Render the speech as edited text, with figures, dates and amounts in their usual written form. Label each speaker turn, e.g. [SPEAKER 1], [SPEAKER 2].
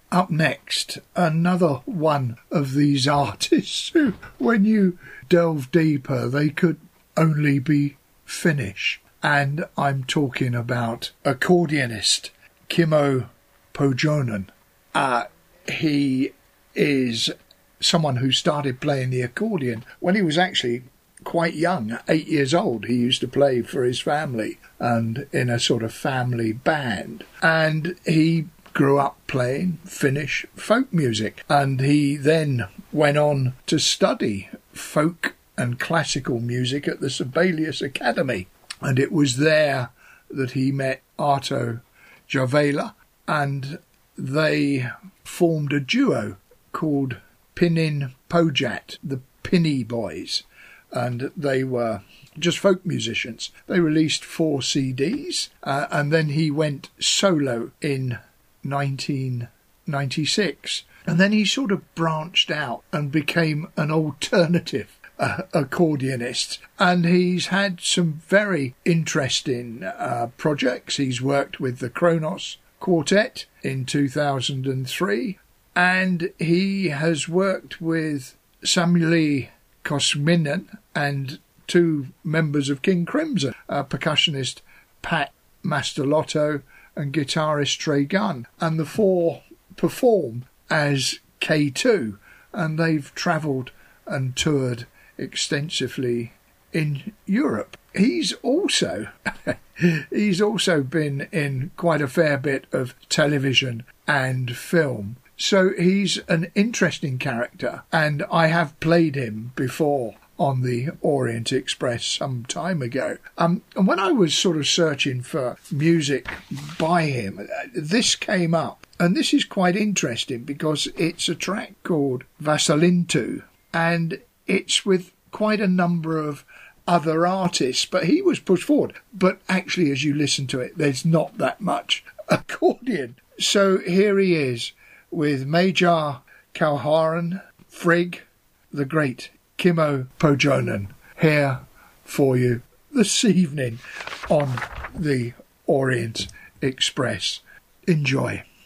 [SPEAKER 1] Up next, another one of these artists who, when you delve deeper, they could only be Finnish. And I'm talking about accordionist Kimmo Pohjonen. He is someone who started playing the accordion when he was actually quite young, 8 years old. He used to play for his family and in a sort of family band. And he grew up playing Finnish folk music. And he then went on to study folk and classical music at the Sibelius Academy. And it was there that he met Arto Jarvela, and they formed a duo called Pinin Pojat, the Pinny Boys. And they were just folk musicians. They released 4 CDs, and then he went solo in 1996. And then he sort of branched out and became an alternative accordionist. And he's had some very interesting projects. He's worked with the Kronos Quartet in 2003, and he has worked with Samuli Kosminen and 2 members of King Crimson, percussionist Pat Mastelotto and guitarist Trey Gunn. And the 4 perform as K2, and they've travelled and toured extensively in Europe. He's also been in quite a fair bit of television and film. So he's an interesting character, and I have played him before on the Orient Express some time ago. And when I was sort of searching for music by him, this came up. And this is quite interesting because it's a track called Vasalintu, and it's with quite a number of other artists, but he was pushed forward. But actually, as you listen to it, there's not that much accordion. So here he is with Major Kauharan, Frigg, the great Kimmo Pohjonen, here for you this evening on the Orient Express. Enjoy.